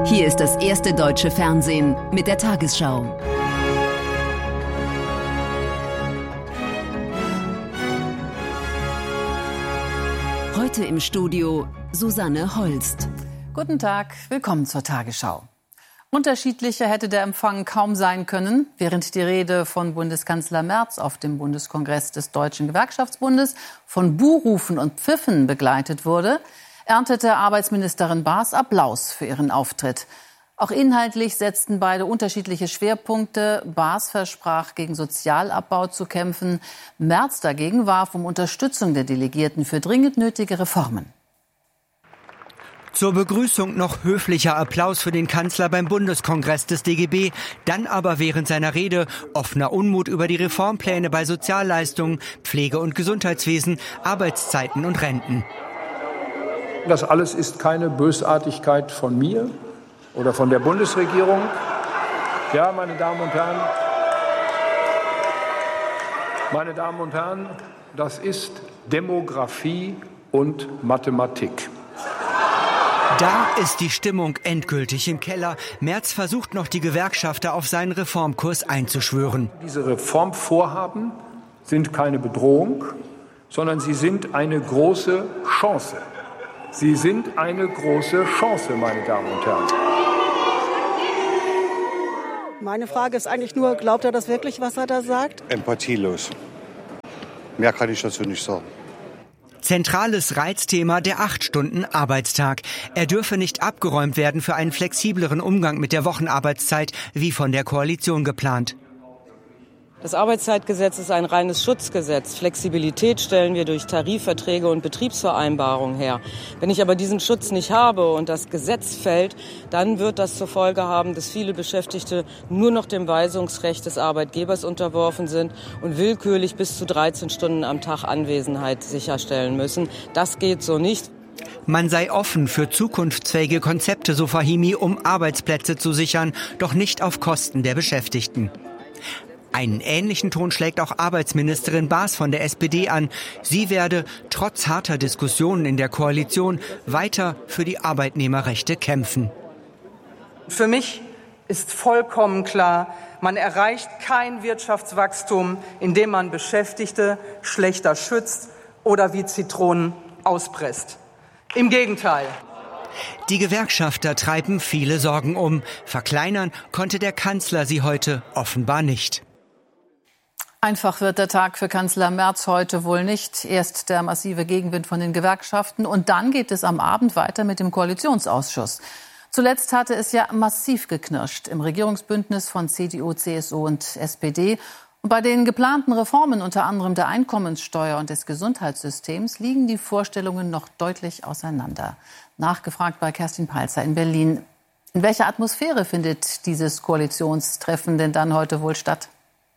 Hier ist das erste deutsche Fernsehen mit der Tagesschau. Heute im Studio Susanne Holst. Guten Tag, willkommen zur Tagesschau. Unterschiedlicher hätte der Empfang kaum sein können. Während die Rede von Bundeskanzler Merz auf dem Bundeskongress des Deutschen Gewerkschaftsbundes von Buhrufen und Pfiffen begleitet wurde, erntete Arbeitsministerin Baas Applaus für ihren Auftritt. Auch inhaltlich setzten beide unterschiedliche Schwerpunkte. Baas versprach, gegen Sozialabbau zu kämpfen. Merz dagegen warf um Unterstützung der Delegierten für dringend nötige Reformen. Zur Begrüßung noch höflicher Applaus für den Kanzler beim Bundeskongress des DGB, dann aber während seiner Rede offener Unmut über die Reformpläne bei Sozialleistungen, Pflege- und Gesundheitswesen, Arbeitszeiten und Renten. Das alles ist keine Bösartigkeit von mir oder von der Bundesregierung. Ja, meine Damen und Herren, das ist Demografie und Mathematik. Da ist die Stimmung endgültig im Keller. Merz versucht noch, die Gewerkschafter auf seinen Reformkurs einzuschwören. Diese Reformvorhaben sind keine Bedrohung, sondern sie sind eine große Chance. Sie sind eine große Chance, meine Damen und Herren. Meine Frage ist eigentlich nur, glaubt er das wirklich, was er da sagt? Empathielos. Mehr kann ich dazu nicht sagen. Zentrales Reizthema der 8-Stunden-Arbeitstag. Er dürfe nicht abgeräumt werden für einen flexibleren Umgang mit der Wochenarbeitszeit, wie von der Koalition geplant. Das Arbeitszeitgesetz ist ein reines Schutzgesetz. Flexibilität stellen wir durch Tarifverträge und Betriebsvereinbarungen her. Wenn ich aber diesen Schutz nicht habe und das Gesetz fällt, dann wird das zur Folge haben, dass viele Beschäftigte nur noch dem Weisungsrecht des Arbeitgebers unterworfen sind und willkürlich bis zu 13 Stunden am Tag Anwesenheit sicherstellen müssen. Das geht so nicht. Man sei offen für zukunftsfähige Konzepte, so Fahimi, um Arbeitsplätze zu sichern, doch nicht auf Kosten der Beschäftigten. Einen ähnlichen Ton schlägt auch Arbeitsministerin Baas von der SPD an. Sie werde trotz harter Diskussionen in der Koalition weiter für die Arbeitnehmerrechte kämpfen. Für mich ist vollkommen klar, man erreicht kein Wirtschaftswachstum, indem man Beschäftigte schlechter schützt oder wie Zitronen auspresst. Im Gegenteil. Die Gewerkschafter treiben viele Sorgen um. Verkleinern konnte der Kanzler sie heute offenbar nicht. Einfach wird der Tag für Kanzler Merz heute wohl nicht. Erst der massive Gegenwind von den Gewerkschaften und dann geht es am Abend weiter mit dem Koalitionsausschuss. Zuletzt hatte es ja massiv geknirscht im Regierungsbündnis von CDU, CSU und SPD. Und bei den geplanten Reformen, unter anderem der Einkommenssteuer und des Gesundheitssystems, liegen die Vorstellungen noch deutlich auseinander. Nachgefragt bei Kerstin Palzer in Berlin. In welcher Atmosphäre findet dieses Koalitionstreffen denn dann heute wohl statt?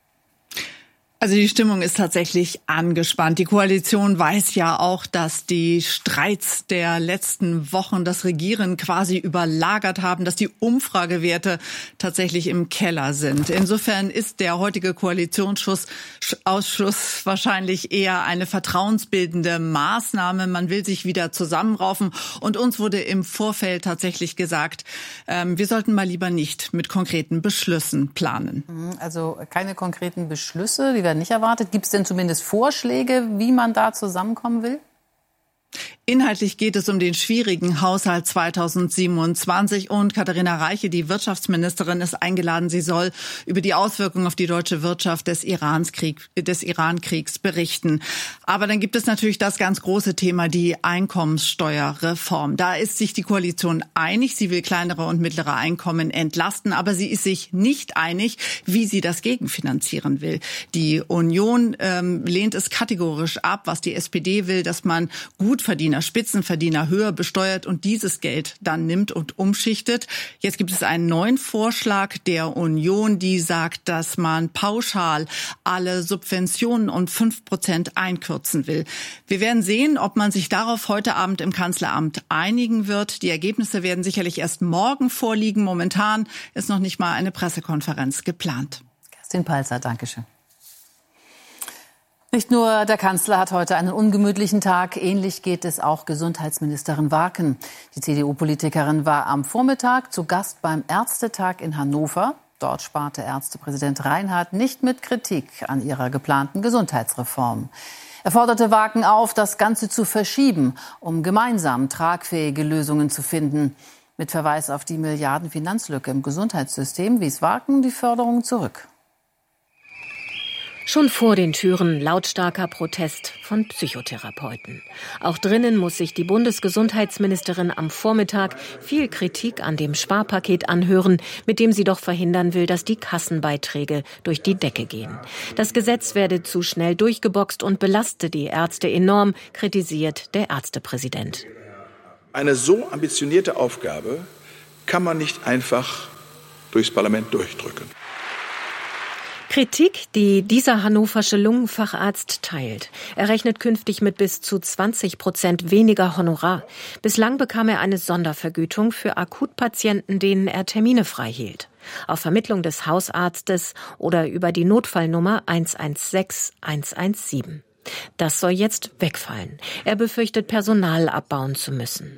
Also die Stimmung ist tatsächlich angespannt. Die Koalition weiß ja auch, dass die Streits der letzten Wochen das Regieren quasi überlagert haben, dass die Umfragewerte tatsächlich im Keller sind. Insofern ist der heutige Koalitionsausschuss wahrscheinlich eher eine vertrauensbildende Maßnahme. Man will sich wieder zusammenraufen. Und uns wurde im Vorfeld tatsächlich gesagt, wir sollten mal lieber nicht mit konkreten Beschlüssen planen. Also keine konkreten Beschlüsse, die werden nicht erwartet. Gibt es denn zumindest Vorschläge, wie man da zusammenkommen will? Inhaltlich geht es um den schwierigen Haushalt 2027 und Katharina Reiche, die Wirtschaftsministerin, ist eingeladen. Sie soll über die Auswirkungen auf die deutsche Wirtschaft des Irankriegs berichten. Aber dann gibt es natürlich das ganz große Thema, die Einkommenssteuerreform. Da ist sich die Koalition einig. Sie will kleinere und mittlere Einkommen entlasten, aber sie ist sich nicht einig, wie sie das gegenfinanzieren will. Die Union lehnt es kategorisch ab, was die SPD will, dass man Gutverdiener, Spitzenverdiener höher besteuert und dieses Geld dann nimmt und umschichtet. Jetzt gibt es einen neuen Vorschlag der Union, die sagt, dass man pauschal alle Subventionen um 5% einkürzen will. Wir werden sehen, ob man sich darauf heute Abend im Kanzleramt einigen wird. Die Ergebnisse werden sicherlich erst morgen vorliegen. Momentan ist noch nicht mal eine Pressekonferenz geplant. Kerstin Palzer, danke schön. Nicht nur der Kanzler hat heute einen ungemütlichen Tag, ähnlich geht es auch Gesundheitsministerin Warken. Die CDU-Politikerin war am Vormittag zu Gast beim Ärztetag in Hannover. Dort sparte Ärztepräsident Reinhardt nicht mit Kritik an ihrer geplanten Gesundheitsreform. Er forderte Warken auf, das Ganze zu verschieben, um gemeinsam tragfähige Lösungen zu finden. Mit Verweis auf die Milliardenfinanzlücke im Gesundheitssystem wies Warken die Förderung zurück. Schon vor den Türen lautstarker Protest von Psychotherapeuten. Auch drinnen muss sich die Bundesgesundheitsministerin am Vormittag viel Kritik an dem Sparpaket anhören, mit dem sie doch verhindern will, dass die Kassenbeiträge durch die Decke gehen. Das Gesetz werde zu schnell durchgeboxt und belaste die Ärzte enorm, kritisiert der Ärztepräsident. Eine so ambitionierte Aufgabe kann man nicht einfach durchs Parlament durchdrücken. Kritik, die dieser hannoversche Lungenfacharzt teilt. Er rechnet künftig mit bis zu 20% weniger Honorar. Bislang bekam er eine Sondervergütung für Akutpatienten, denen er Termine frei hielt. Auf Vermittlung des Hausarztes oder über die Notfallnummer 116 117. Das soll jetzt wegfallen. Er befürchtet, Personal abbauen zu müssen.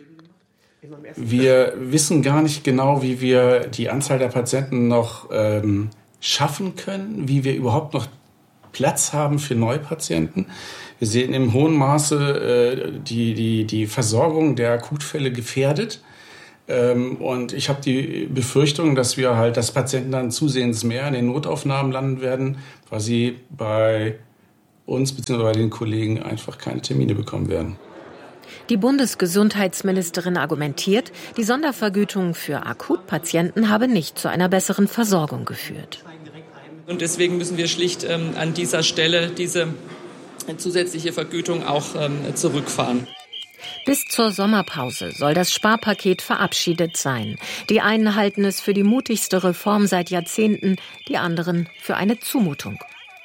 Wir wissen gar nicht genau, wie wir die Anzahl der Patienten noch schaffen können, wie wir überhaupt noch Platz haben für Neupatienten. Wir sehen im hohen Maße die Versorgung der Akutfälle gefährdet. Und ich habe die Befürchtung, dass Patienten dann zusehends mehr in den Notaufnahmen landen werden, weil sie bei uns bzw. bei den Kollegen einfach keine Termine bekommen werden. Die Bundesgesundheitsministerin argumentiert, die Sondervergütung für Akutpatienten habe nicht zu einer besseren Versorgung geführt. Und deswegen müssen wir schlicht an dieser Stelle diese zusätzliche Vergütung auch zurückfahren. Bis zur Sommerpause soll das Sparpaket verabschiedet sein. Die einen halten es für die mutigste Reform seit Jahrzehnten, die anderen für eine Zumutung.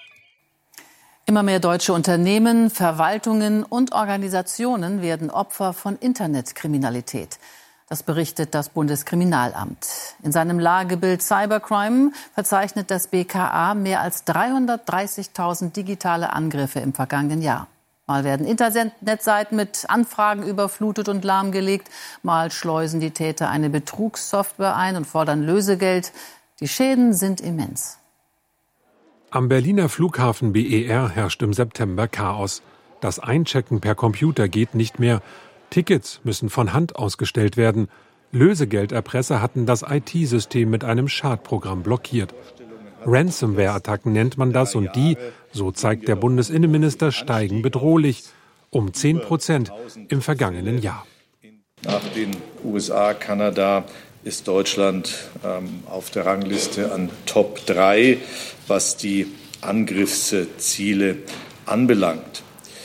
Immer mehr deutsche Unternehmen, Verwaltungen und Organisationen werden Opfer von Internetkriminalität. Das berichtet das Bundeskriminalamt. In seinem Lagebild Cybercrime verzeichnet das BKA mehr als 330.000 digitale Angriffe im vergangenen Jahr. Mal werden Internetseiten mit Anfragen überflutet und lahmgelegt, mal schleusen die Täter eine Betrugssoftware ein und fordern Lösegeld. Die Schäden sind immens. Am Berliner Flughafen BER herrscht im September Chaos. Das Einchecken per Computer geht nicht mehr. Tickets müssen von Hand ausgestellt werden. Lösegelderpresser hatten das IT-System mit einem Schadprogramm blockiert. Ransomware-Attacken nennt man das und die, so zeigt der Bundesinnenminister, steigen bedrohlich um 10% im vergangenen Jahr. Nach den USA, Kanada ist Deutschland auf der Rangliste an Top 3, was die Angriffsziele anbelangt.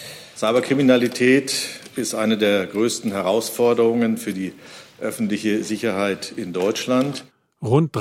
Cyberkriminalität ist eine der größten Herausforderungen für die öffentliche Sicherheit in Deutschland. Rund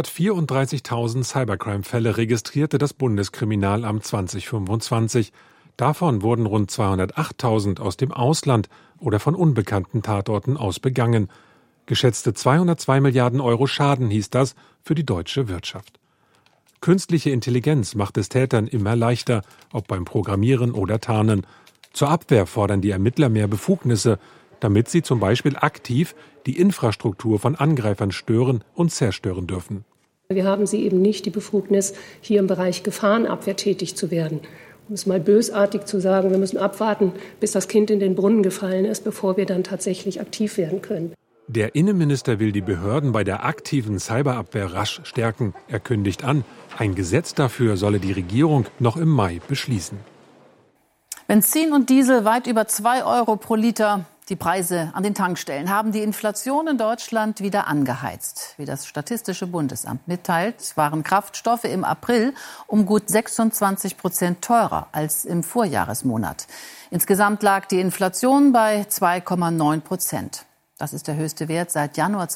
334.000 Cybercrime-Fälle registrierte das Bundeskriminalamt 2025. Davon wurden rund 208.000 aus dem Ausland oder von unbekannten Tatorten aus begangen. Geschätzte 202 Milliarden Euro Schaden hieß das für die deutsche Wirtschaft. Künstliche Intelligenz macht es Tätern immer leichter, ob beim Programmieren oder Tarnen. Zur Abwehr fordern die Ermittler mehr Befugnisse, damit sie zum Beispiel aktiv die Infrastruktur von Angreifern stören und zerstören dürfen. Wir haben sie eben nicht die Befugnis, hier im Bereich Gefahrenabwehr tätig zu werden. Um es mal bösartig zu sagen, wir müssen abwarten, bis das Kind in den Brunnen gefallen ist, bevor wir dann tatsächlich aktiv werden können. Der Innenminister will die Behörden bei der aktiven Cyberabwehr rasch stärken. Er kündigt an, ein Gesetz dafür solle die Regierung noch im Mai beschließen. Benzin und Diesel weit über 2 Euro pro Liter. Die Preise an den Tankstellen haben die Inflation in Deutschland wieder angeheizt. Wie das Statistische Bundesamt mitteilt, waren Kraftstoffe im April um gut 26% teurer als im Vorjahresmonat. Insgesamt lag die Inflation bei 2,9%. Das ist der höchste Wert seit Januar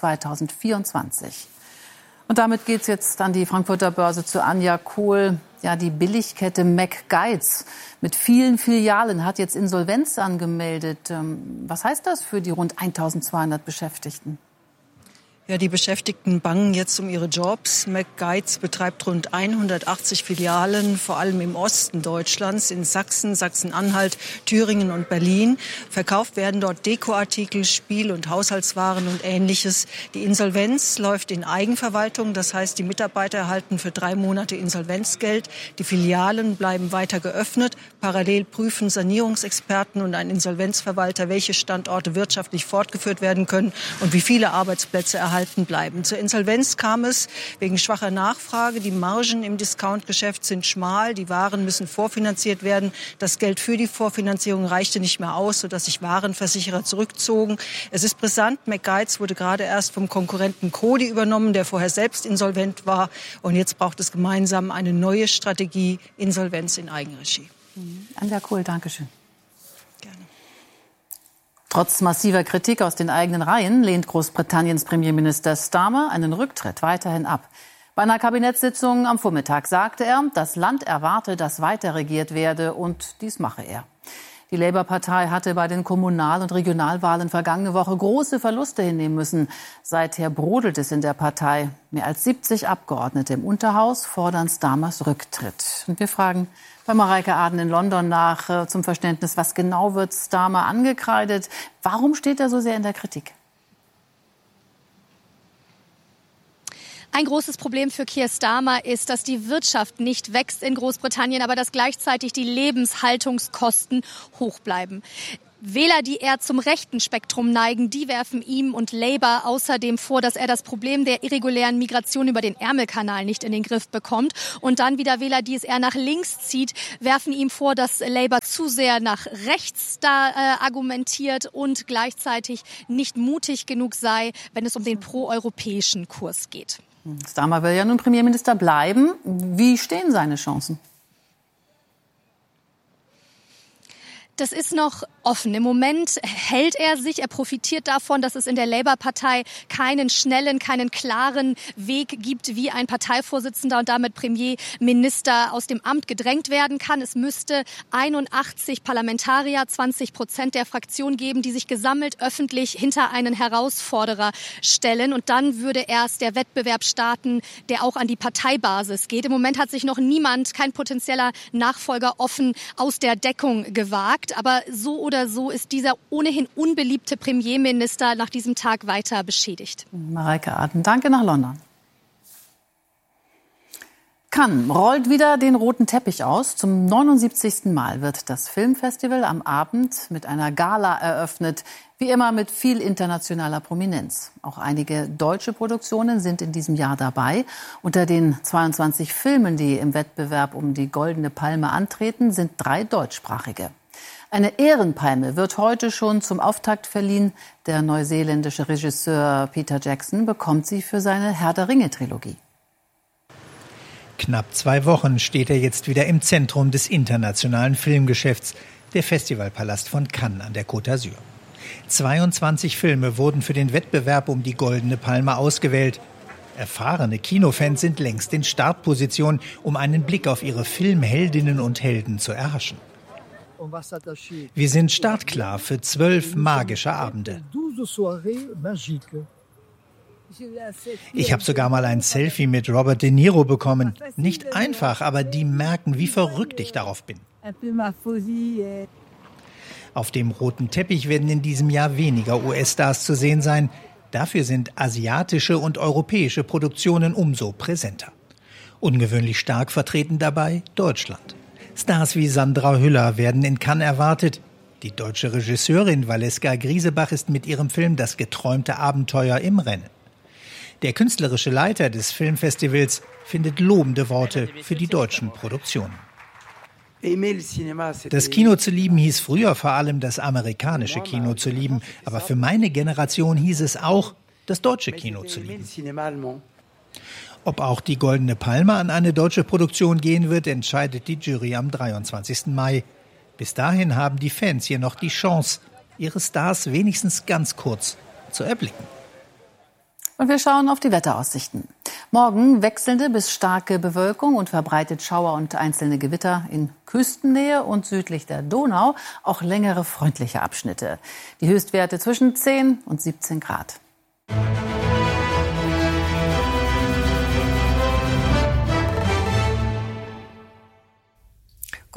2024. Und damit geht's jetzt an die Frankfurter Börse zu Anja Kohl. Ja, die Billigkette McGuides mit vielen Filialen hat jetzt Insolvenz angemeldet. Was heißt das für die rund 1.200 Beschäftigten? Ja, die Beschäftigten bangen jetzt um ihre Jobs. McGuides betreibt rund 180 Filialen, vor allem im Osten Deutschlands, in Sachsen, Sachsen-Anhalt, Thüringen und Berlin. Verkauft werden dort Dekoartikel, Spiel- und Haushaltswaren und Ähnliches. Die Insolvenz läuft in Eigenverwaltung. Das heißt, die Mitarbeiter erhalten für 3 Monate Insolvenzgeld. Die Filialen bleiben weiter geöffnet. Parallel prüfen Sanierungsexperten und ein Insolvenzverwalter, welche Standorte wirtschaftlich fortgeführt werden können und wie viele Arbeitsplätze erhalten bleiben. Zur Insolvenz kam es wegen schwacher Nachfrage. Die Margen im Discountgeschäft sind schmal. Die Waren müssen vorfinanziert werden. Das Geld für die Vorfinanzierung reichte nicht mehr aus, sodass sich Warenversicherer zurückzogen. Es ist brisant. McGuides wurde gerade erst vom Konkurrenten Coty übernommen, der vorher selbst insolvent war. Und jetzt braucht es gemeinsam eine neue Strategie, Insolvenz in Eigenregie. Anja Kohl, danke schön. Trotz massiver Kritik aus den eigenen Reihen lehnt Großbritanniens Premierminister Starmer einen Rücktritt weiterhin ab. Bei einer Kabinettssitzung am Vormittag sagte er, das Land erwarte, dass weiter regiert werde, und dies mache er. Die Labour-Partei hatte bei den Kommunal- und Regionalwahlen vergangene Woche große Verluste hinnehmen müssen. Seither brodelt es in der Partei. Mehr als 70 Abgeordnete im Unterhaus fordern Starmers Rücktritt. Und wir fragen bei Mareike Aden in London nach zum Verständnis, was genau wird Starmer angekreidet? Warum steht er so sehr in der Kritik? Ein großes Problem für Keir Starmer ist, dass die Wirtschaft nicht wächst in Großbritannien, aber dass gleichzeitig die Lebenshaltungskosten hoch bleiben. Wähler, die eher zum rechten Spektrum neigen, die werfen ihm und Labour außerdem vor, dass er das Problem der irregulären Migration über den Ärmelkanal nicht in den Griff bekommt. Und dann wieder Wähler, die es eher nach links zieht, werfen ihm vor, dass Labour zu sehr nach rechts da argumentiert und gleichzeitig nicht mutig genug sei, wenn es um den proeuropäischen Kurs geht. Starmer will ja nun Premierminister bleiben. Wie stehen seine Chancen? Das ist noch offen. Im Moment hält er sich, er profitiert davon, dass es in der Labour-Partei keinen schnellen, keinen klaren Weg gibt, wie ein Parteivorsitzender und damit Premierminister aus dem Amt gedrängt werden kann. Es müsste 81 Parlamentarier, 20% der Fraktion geben, die sich gesammelt öffentlich hinter einen Herausforderer stellen. Und dann würde erst der Wettbewerb starten, der auch an die Parteibasis geht. Im Moment hat sich noch niemand, kein potenzieller Nachfolger offen aus der Deckung gewagt. Aber so oder so ist dieser ohnehin unbeliebte Premierminister nach diesem Tag weiter beschädigt. Mareike Aden, danke nach London. Cannes rollt wieder den roten Teppich aus. Zum 79. Mal wird das Filmfestival am Abend mit einer Gala eröffnet. Wie immer mit viel internationaler Prominenz. Auch einige deutsche Produktionen sind in diesem Jahr dabei. Unter den 22 Filmen, die im Wettbewerb um die Goldene Palme antreten, sind 3 deutschsprachige. Eine Ehrenpalme wird heute schon zum Auftakt verliehen. Der neuseeländische Regisseur Peter Jackson bekommt sie für seine Herr-der-Ringe-Trilogie. Knapp 2 Wochen steht er jetzt wieder im Zentrum des internationalen Filmgeschäfts, der Festivalpalast von Cannes an der Côte d'Azur. 22 Filme wurden für den Wettbewerb um die Goldene Palme ausgewählt. Erfahrene Kinofans sind längst in Startposition, um einen Blick auf ihre Filmheldinnen und Helden zu erhaschen. Wir sind startklar für 12 magische Abende. Ich habe sogar mal ein Selfie mit Robert De Niro bekommen. Nicht einfach, aber die merken, wie verrückt ich darauf bin. Auf dem roten Teppich werden in diesem Jahr weniger US-Stars zu sehen sein. Dafür sind asiatische und europäische Produktionen umso präsenter. Ungewöhnlich stark vertreten dabei Deutschland. Stars wie Sandra Hüller werden in Cannes erwartet. Die deutsche Regisseurin Valeska Griesebach ist mit ihrem Film Das geträumte Abenteuer im Rennen. Der künstlerische Leiter des Filmfestivals findet lobende Worte für die deutschen Produktionen. Das Kino zu lieben hieß früher vor allem das amerikanische Kino zu lieben. Aber für meine Generation hieß es auch, das deutsche Kino zu lieben. Ob auch die Goldene Palme an eine deutsche Produktion gehen wird, entscheidet die Jury am 23. Mai. Bis dahin haben die Fans hier noch die Chance, ihre Stars wenigstens ganz kurz zu erblicken. Und wir schauen auf die Wetteraussichten. Morgen wechselnde bis starke Bewölkung und verbreitet Schauer und einzelne Gewitter in Küstennähe und südlich der Donau, auch längere freundliche Abschnitte. Die Höchstwerte zwischen 10 und 17 Grad.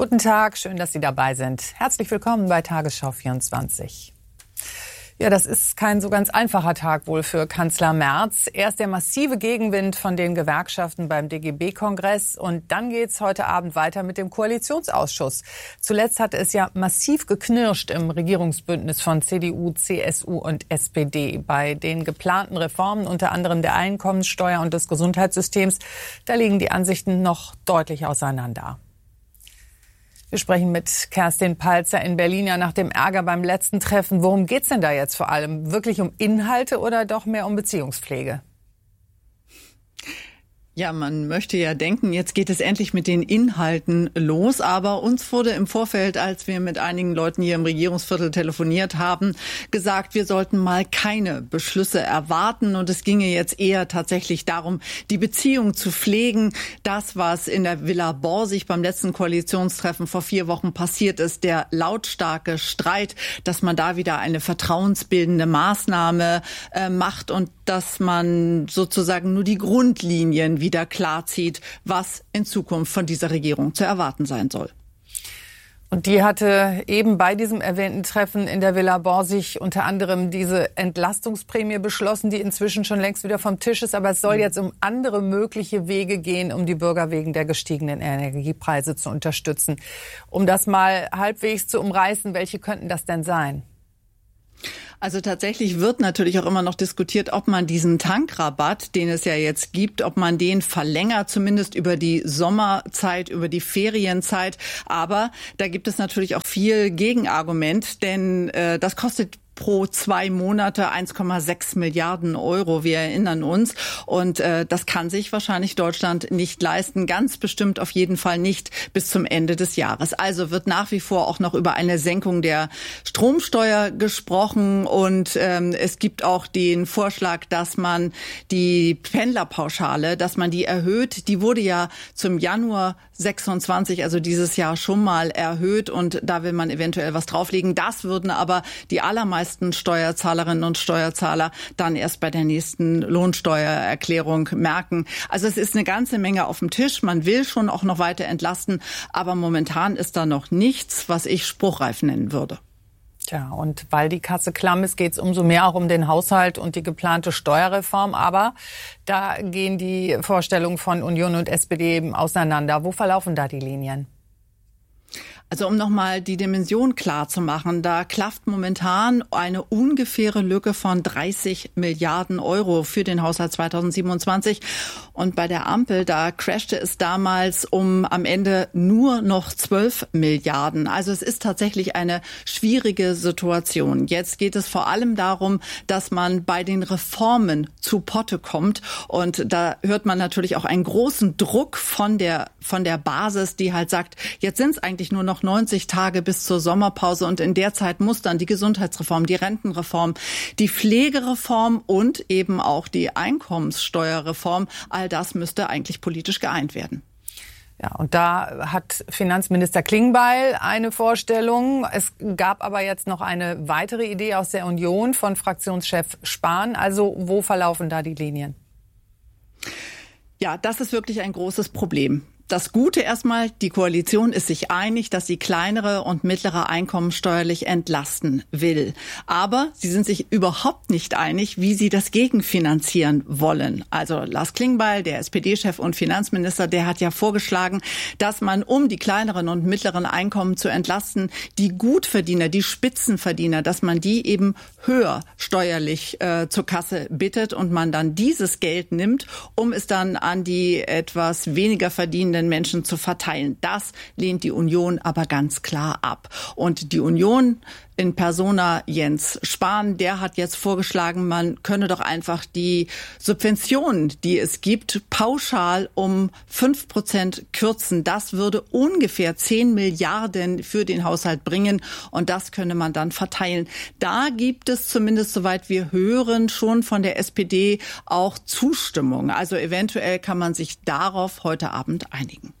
Guten Tag, schön, dass Sie dabei sind. Herzlich willkommen bei Tagesschau 24. Ja, das ist kein so ganz einfacher Tag wohl für Kanzler Merz. Erst der massive Gegenwind von den Gewerkschaften beim DGB-Kongress und dann geht's heute Abend weiter mit dem Koalitionsausschuss. Zuletzt hatte es ja massiv geknirscht im Regierungsbündnis von CDU, CSU und SPD. Bei den geplanten Reformen, unter anderem der Einkommenssteuer und des Gesundheitssystems, da liegen die Ansichten noch deutlich auseinander. Wir sprechen mit Kerstin Palzer in Berlin ja nach dem Ärger beim letzten Treffen. Worum geht's denn da jetzt vor allem? Wirklich um Inhalte oder doch mehr um Beziehungspflege? Ja, man möchte ja denken, jetzt geht es endlich mit den Inhalten los. Aber uns wurde im Vorfeld, als wir mit einigen Leuten hier im Regierungsviertel telefoniert haben, gesagt, wir sollten mal keine Beschlüsse erwarten. Und es ginge jetzt eher tatsächlich darum, die Beziehung zu pflegen. Das, was in der Villa Borsig beim letzten Koalitionstreffen vor 4 Wochen passiert ist, der lautstarke Streit, dass man da wieder eine vertrauensbildende Maßnahme macht und dass man sozusagen nur die Grundlinien wieder klarzieht, was in Zukunft von dieser Regierung zu erwarten sein soll. Und die hatte eben bei diesem erwähnten Treffen in der Villa Borsig unter anderem diese Entlastungsprämie beschlossen, die inzwischen schon längst wieder vom Tisch ist. Aber es soll jetzt um andere mögliche Wege gehen, um die Bürger wegen der gestiegenen Energiepreise zu unterstützen. Um das mal halbwegs zu umreißen, welche könnten das denn sein? Also tatsächlich wird natürlich auch immer noch diskutiert, ob man diesen Tankrabatt, den es ja jetzt gibt, ob man den verlängert, zumindest über die Sommerzeit, über die Ferienzeit. Aber da gibt es natürlich auch viel Gegenargument, denn das kostet pro 2 Monate 1,6 Milliarden Euro. Wir erinnern uns. Und das kann sich wahrscheinlich Deutschland nicht leisten. Ganz bestimmt auf jeden Fall nicht bis zum Ende des Jahres. Also wird nach wie vor auch noch über eine Senkung der Stromsteuer gesprochen. Und es gibt auch den Vorschlag, dass man die Pendlerpauschale, dass man die erhöht. Die wurde ja zum Januar 26, also dieses Jahr schon mal erhöht. Und da will man eventuell was drauflegen. Das würden aber die allermeisten Steuerzahlerinnen und Steuerzahler dann erst bei der nächsten Lohnsteuererklärung merken. Also es ist eine ganze Menge auf dem Tisch. Man will schon auch noch weiter entlasten, aber momentan ist da noch nichts, was ich spruchreif nennen würde. Tja, und weil die Kasse klamm ist, geht es umso mehr auch um den Haushalt und die geplante Steuerreform. Aber da gehen die Vorstellungen von Union und SPD eben auseinander. Wo verlaufen da die Linien? Also um nochmal die Dimension klar zu machen, da klafft momentan eine ungefähre Lücke von 30 Milliarden Euro für den Haushalt 2027. Und bei der Ampel, da crashte es damals um am Ende nur noch 12 Milliarden. Also es ist tatsächlich eine schwierige Situation. Jetzt geht es vor allem darum, dass man bei den Reformen zu Potte kommt. Und da hört man natürlich auch einen großen Druck von der Basis, die halt sagt, jetzt sind es eigentlich nur noch 90 Tage bis zur Sommerpause und in der Zeit muss dann die Gesundheitsreform, die Rentenreform, die Pflegereform und eben auch die Einkommenssteuerreform, all das müsste eigentlich politisch geeint werden. Ja, und da hat Finanzminister Klingbeil eine Vorstellung. Es gab aber jetzt noch eine weitere Idee aus der Union von Fraktionschef Spahn. Also wo verlaufen da die Linien? Ja, das ist wirklich ein großes Problem. Das Gute erstmal, die Koalition ist sich einig, dass sie kleinere und mittlere Einkommen steuerlich entlasten will. Aber sie sind sich überhaupt nicht einig, wie sie das gegenfinanzieren wollen. Also Lars Klingbeil, der SPD-Chef und Finanzminister, der hat ja vorgeschlagen, dass man, um die kleineren und mittleren Einkommen zu entlasten, die Gutverdiener, die Spitzenverdiener, dass man die eben höher steuerlich zur Kasse bittet und man dann dieses Geld nimmt, um es dann an die etwas weniger verdienenden Menschen zu verteilen. Das lehnt die Union aber ganz klar ab. Und die Union in persona Jens Spahn, der hat jetzt vorgeschlagen, man könne doch einfach die Subventionen, die es gibt, pauschal um 5% kürzen. Das würde ungefähr 10 Milliarden für den Haushalt bringen und das könne man dann verteilen. Da gibt es zumindest, soweit wir hören, schon von der SPD auch Zustimmung. Also eventuell kann man sich darauf heute Abend einigen.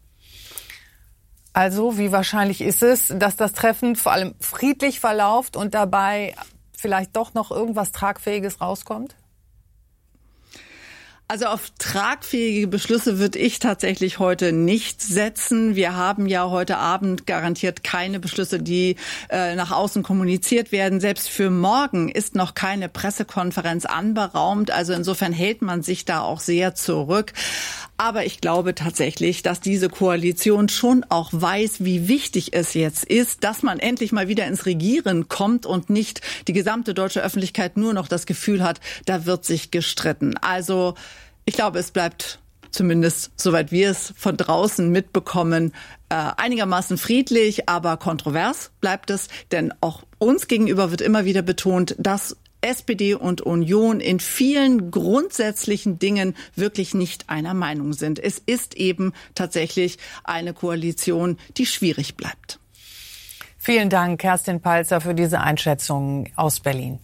Also, wie wahrscheinlich ist es, dass das Treffen vor allem friedlich verläuft und dabei vielleicht doch noch irgendwas Tragfähiges rauskommt? Also auf tragfähige Beschlüsse würde ich tatsächlich heute nicht setzen. Wir haben ja heute Abend garantiert keine Beschlüsse, die nach außen kommuniziert werden. Selbst für morgen ist noch keine Pressekonferenz anberaumt. Also insofern hält man sich da auch sehr zurück. Aber ich glaube tatsächlich, dass diese Koalition schon auch weiß, wie wichtig es jetzt ist, dass man endlich mal wieder ins Regieren kommt und nicht die gesamte deutsche Öffentlichkeit nur noch das Gefühl hat, da wird sich gestritten. Also ich glaube, es bleibt zumindest, soweit wir es von draußen mitbekommen, einigermaßen friedlich, aber kontrovers bleibt es. Denn auch uns gegenüber wird immer wieder betont, dass SPD und Union in vielen grundsätzlichen Dingen wirklich nicht einer Meinung sind. Es ist eben tatsächlich eine Koalition, die schwierig bleibt. Vielen Dank, Kerstin Palzer, für diese Einschätzung aus Berlin.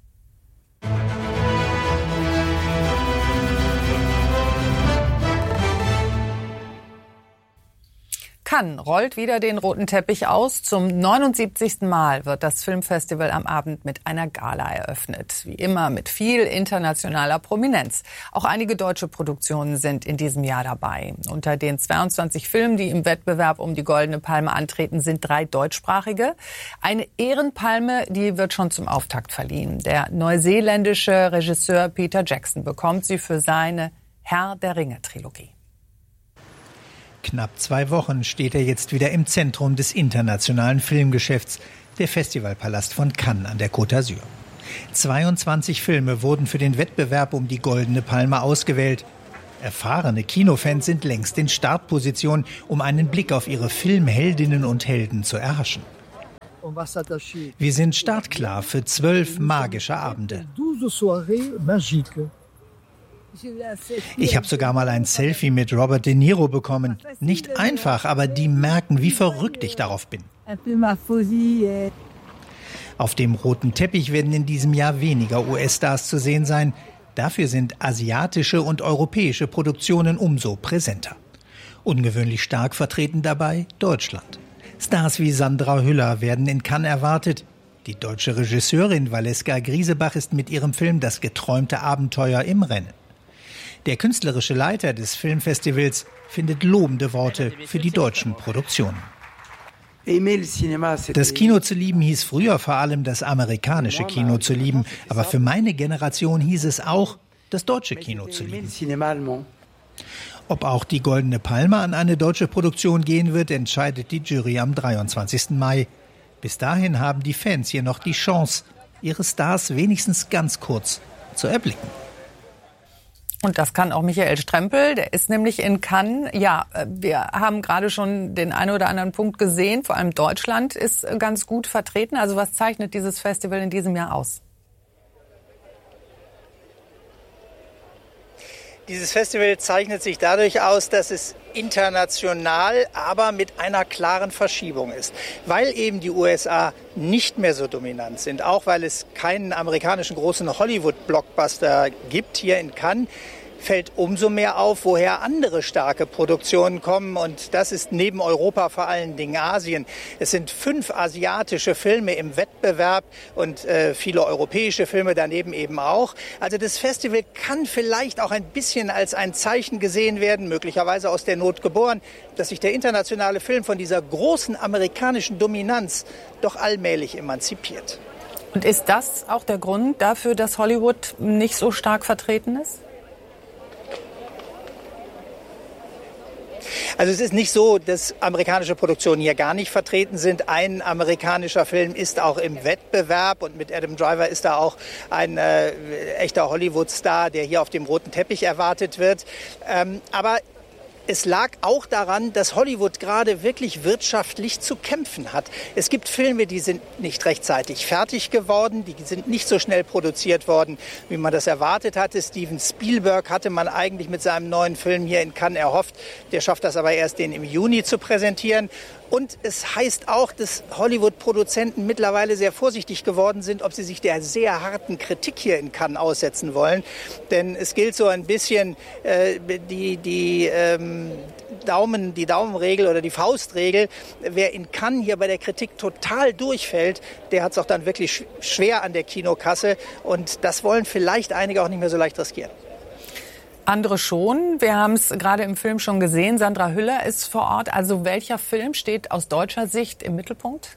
Cannes rollt wieder den roten Teppich aus. Zum 79. Mal wird das Filmfestival am Abend mit einer Gala eröffnet. Wie immer mit viel internationaler Prominenz. Auch einige deutsche Produktionen sind in diesem Jahr dabei. Unter den 22 Filmen, die im Wettbewerb um die Goldene Palme antreten, sind 3 deutschsprachige. Eine Ehrenpalme, die wird schon zum Auftakt verliehen. Der neuseeländische Regisseur Peter Jackson bekommt sie für seine Herr der Ringe-Trilogie. Knapp 2 Wochen steht er jetzt wieder im Zentrum des internationalen Filmgeschäfts, der Festivalpalast von Cannes an der Côte d'Azur. 22 Filme wurden für den Wettbewerb um die Goldene Palme ausgewählt. Erfahrene Kinofans sind längst in Startposition, um einen Blick auf ihre Filmheldinnen und Helden zu erhaschen. Wir sind startklar für 12 magische Abende. Ich habe sogar mal ein Selfie mit Robert De Niro bekommen. Nicht einfach, aber die merken, wie verrückt ich darauf bin. Auf dem roten Teppich werden in diesem Jahr weniger US-Stars zu sehen sein. Dafür sind asiatische und europäische Produktionen umso präsenter. Ungewöhnlich stark vertreten dabei Deutschland. Stars wie Sandra Hüller werden in Cannes erwartet. Die deutsche Regisseurin Valeska Griesebach ist mit ihrem Film Das geträumte Abenteuer im Rennen. Der künstlerische Leiter des Filmfestivals findet lobende Worte für die deutschen Produktionen. Das Kino zu lieben hieß früher vor allem das amerikanische Kino zu lieben, aber für meine Generation hieß es auch, das deutsche Kino zu lieben. Ob auch die Goldene Palme an eine deutsche Produktion gehen wird, entscheidet die Jury am 23. Mai. Bis dahin haben die Fans hier noch die Chance, ihre Stars wenigstens ganz kurz zu erblicken. Und das kann auch Michael Strempel, der ist nämlich in Cannes. Ja, wir haben gerade schon den einen oder anderen Punkt gesehen, vor allem Deutschland ist ganz gut vertreten. Also was zeichnet dieses Festival in diesem Jahr aus? Dieses Festival zeichnet sich dadurch aus, dass es international, aber mit einer klaren Verschiebung ist. Weil eben die USA nicht mehr so dominant sind, auch weil es keinen amerikanischen großen Hollywood-Blockbuster gibt hier in Cannes, fällt umso mehr auf, woher andere starke Produktionen kommen. Und das ist neben Europa vor allen Dingen Asien. Es sind 5 asiatische Filme im Wettbewerb und viele europäische Filme daneben eben auch. Also das Festival kann vielleicht auch ein bisschen als ein Zeichen gesehen werden, möglicherweise aus der Not geboren, dass sich der internationale Film von dieser großen amerikanischen Dominanz doch allmählich emanzipiert. Und ist das auch der Grund dafür, dass Hollywood nicht so stark vertreten ist? Also es ist nicht so, dass amerikanische Produktionen hier gar nicht vertreten sind. Ein amerikanischer Film ist auch im Wettbewerb und mit Adam Driver ist da auch ein echter Hollywood-Star, der hier auf dem roten Teppich erwartet wird. Aber es lag auch daran, dass Hollywood gerade wirklich wirtschaftlich zu kämpfen hat. Es gibt Filme, die sind nicht rechtzeitig fertig geworden, die sind nicht so schnell produziert worden, wie man das erwartet hatte. Steven Spielberg hatte man eigentlich mit seinem neuen Film hier in Cannes erhofft. Der schafft das aber erst, den im Juni zu präsentieren. Und es heißt auch, dass Hollywood-Produzenten mittlerweile sehr vorsichtig geworden sind, ob sie sich der sehr harten Kritik hier in Cannes aussetzen wollen. Denn es gilt so ein bisschen die Daumenregel oder die Faustregel. Wer in Cannes hier bei der Kritik total durchfällt, der hat es auch dann wirklich schwer an der Kinokasse. Und das wollen vielleicht einige auch nicht mehr so leicht riskieren. Andere schon. Wir haben es gerade im Film schon gesehen. Sandra Hüller ist vor Ort. Also welcher Film steht aus deutscher Sicht im Mittelpunkt?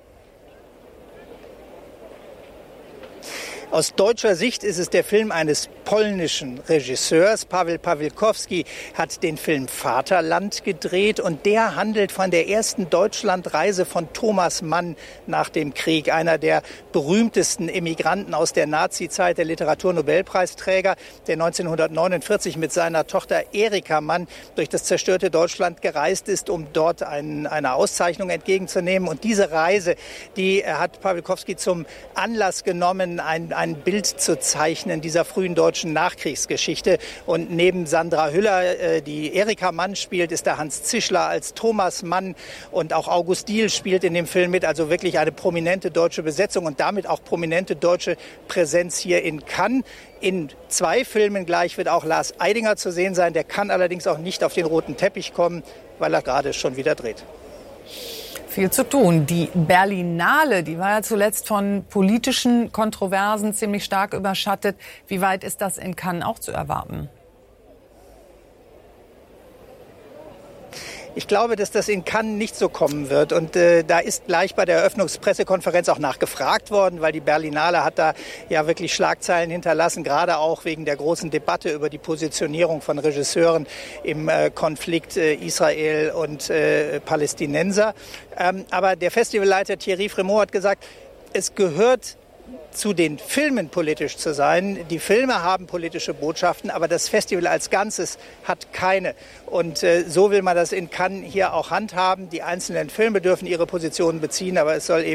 Aus deutscher Sicht ist es der Film eines polnischen Regisseurs. Paweł Pawlikowski hat den Film Vaterland gedreht und der handelt von der ersten Deutschlandreise von Thomas Mann nach dem Krieg. Einer der berühmtesten Emigranten aus der Nazizeit, der Literaturnobelpreisträger, der 1949 mit seiner Tochter Erika Mann durch das zerstörte Deutschland gereist ist, um dort eine Auszeichnung entgegenzunehmen. Und diese Reise, die hat Pawlikowski zum Anlass genommen, ein Bild zu zeichnen dieser frühen deutschen Nachkriegsgeschichte. Und neben Sandra Hüller, die Erika Mann spielt, ist da Hans Zischler als Thomas Mann und auch August Diehl spielt in dem Film mit. Also wirklich eine prominente deutsche Besetzung und damit auch prominente deutsche Präsenz hier in Cannes. In 2 Filmen gleich wird auch Lars Eidinger zu sehen sein. Der kann allerdings auch nicht auf den roten Teppich kommen, weil er gerade schon wieder dreht. Viel zu tun. Die Berlinale, die war ja zuletzt von politischen Kontroversen ziemlich stark überschattet. Wie weit ist das in Cannes auch zu erwarten? Ich glaube, dass das in Cannes nicht so kommen wird. Und da ist gleich bei der Eröffnungspressekonferenz auch nachgefragt worden, weil die Berlinale hat da ja wirklich Schlagzeilen hinterlassen, gerade auch wegen der großen Debatte über die Positionierung von Regisseuren im Konflikt Israel und Palästinenser. Aber der Festivalleiter Thierry Frémaux hat gesagt, es gehört zu den Filmen politisch zu sein. Die Filme haben politische Botschaften, aber das Festival als Ganzes hat keine. Und so will man das in Cannes hier auch handhaben. Die einzelnen Filme dürfen ihre Positionen beziehen, aber es soll eben